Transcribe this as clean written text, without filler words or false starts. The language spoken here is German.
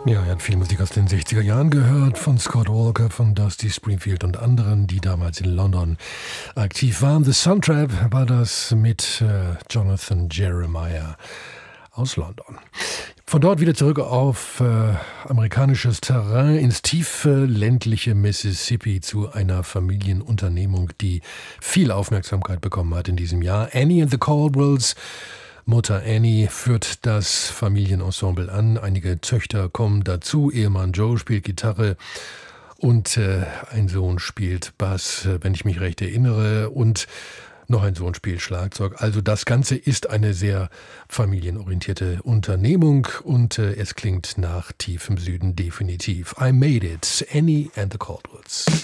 Ja, er hat viel Musik aus den 60er Jahren gehört, von Scott Walker, von Dusty Springfield und anderen, die damals in London aktiv waren. The Suntrap war das mit Jonathan Jeremiah aus London. Von dort wieder zurück auf amerikanisches Terrain ins tiefe ländliche Mississippi zu einer Familienunternehmung, die viel Aufmerksamkeit bekommen hat in diesem Jahr. Annie and the Caldwells. Mutter Annie führt das Familienensemble an. Einige Töchter kommen dazu. Ehemann Joe spielt Gitarre und ein Sohn spielt Bass, wenn ich mich recht erinnere. Und noch ein Sohn spielt Schlagzeug. Also das Ganze ist eine sehr familienorientierte Unternehmung und es klingt nach tiefem Süden definitiv. I Made It, Annie and the Caldwells.